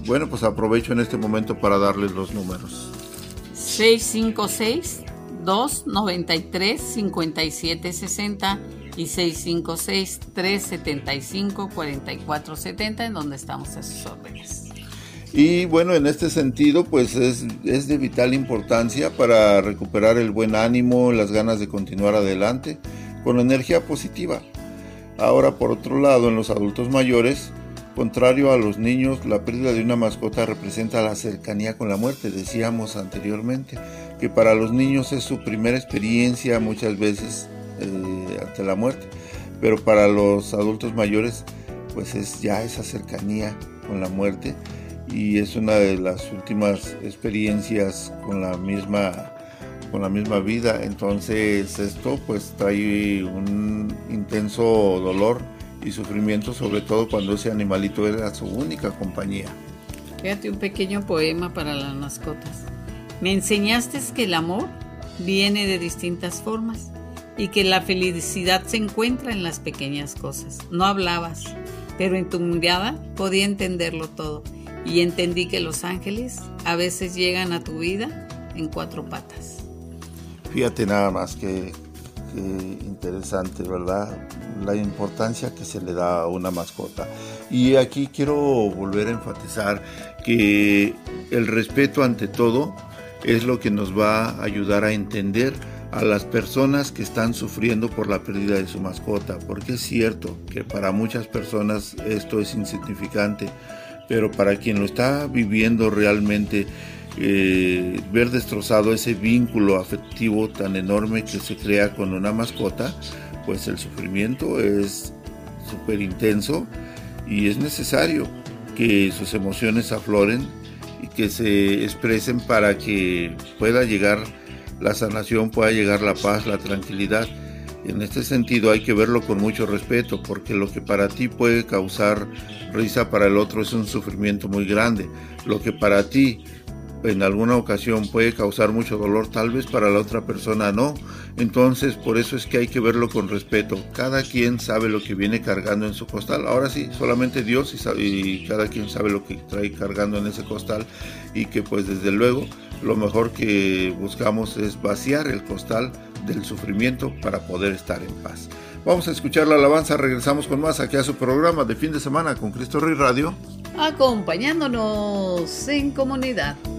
bueno, pues aprovecho en este momento para darles los números. 656-293-5760 y 656-375-4470, en donde estamos a sus órdenes. Y bueno, en este sentido, pues es de vital importancia para recuperar el buen ánimo, las ganas de continuar adelante con energía positiva. Ahora, por otro lado, en los adultos mayores, contrario a los niños, la pérdida de una mascota representa la cercanía con la muerte. Decíamos anteriormente que para los niños es su primera experiencia muchas veces ante la muerte, pero para los adultos mayores pues es ya esa cercanía con la muerte, y es una de las últimas experiencias con la misma vida. Entonces esto pues trae un intenso dolor y sufrimiento, sobre todo cuando ese animalito era su única compañía. Fíjate, un pequeño poema para las mascotas. Me enseñaste que el amor viene de distintas formas y que la felicidad se encuentra en las pequeñas cosas. No hablabas, pero en tu mirada podía entenderlo todo, y entendí que los ángeles a veces llegan a tu vida en 4 patas. Fíjate nada más que interesante, ¿verdad? La importancia que se le da a una mascota. Y aquí quiero volver a enfatizar que el respeto ante todo es lo que nos va a ayudar a entender a las personas que están sufriendo por la pérdida de su mascota, porque es cierto que para muchas personas esto es insignificante, pero para quien lo está viviendo realmente, ver destrozado ese vínculo afectivo tan enorme que se crea con una mascota, pues el sufrimiento es súper intenso, y es necesario que sus emociones afloren y que se expresen para que pueda llegar la sanación, pueda llegar la paz, la tranquilidad. En este sentido hay que verlo con mucho respeto, porque lo que para ti puede causar risa, para el otro es un sufrimiento muy grande. Lo que para ti en alguna ocasión puede causar mucho dolor, tal vez para la otra persona no. Entonces, por eso es que hay que verlo con respeto. Cada quien sabe lo que viene cargando en su costal. Ahora sí, solamente Dios y cada quien sabe lo que trae cargando en ese costal, y que pues desde luego lo mejor que buscamos es vaciar el costal del sufrimiento para poder estar en paz. Vamos a escuchar la alabanza, regresamos con más aquí a su programa de fin de semana con Cristo Rey Radio, acompañándonos en comunidad.